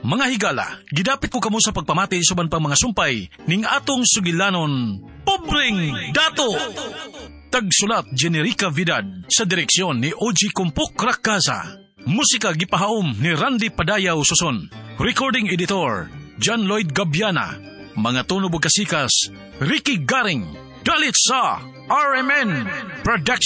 Mga higala, gidapit ko kamo sa pagpamati suban pang mga sumpay ning atong sugilanon, Pobreng Dato! Tagsulat Generica Vidad sa direksyon ni Oji Kumpok Rakaza. Musika gipahaom ni Randy Padayaw Suson. Recording editor John Lloyd Gabiana. Mga tunog ug kasikas Ricky Garing. Dalit sa RMN Production.